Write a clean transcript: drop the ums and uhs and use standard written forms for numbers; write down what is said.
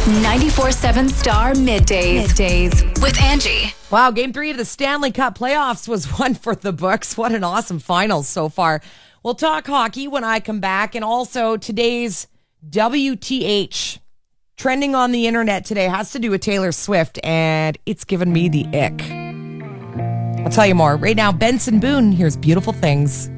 94.7 Star Middays. With Angie. Wow, Game 3 of the Stanley Cup playoffs was one for the books. What an awesome finals so far. We'll talk hockey when I come back, and also today's WTH. Trending on the internet today has to do with Taylor Swift, and it's given me the ick. I'll tell you more. Right now, Benson Boone, here's Beautiful Things.